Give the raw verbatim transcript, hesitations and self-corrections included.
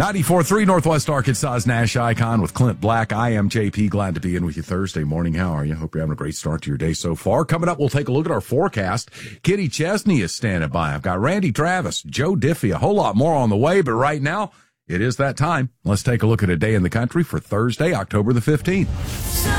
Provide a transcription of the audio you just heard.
ninety-four point three Northwest Arkansas's Nash Icon with Clint Black. I am J P. Glad to be in with you Thursday morning. How are you? Hope you're having a great start to your day so far. Coming up, we'll take a look at our forecast. Kitty Chesney is standing by. I've got Randy Travis, Joe Diffie, a whole lot more on the way, but right now, it is that time. Let's take a look at a day in the country for Thursday, October the fifteenth.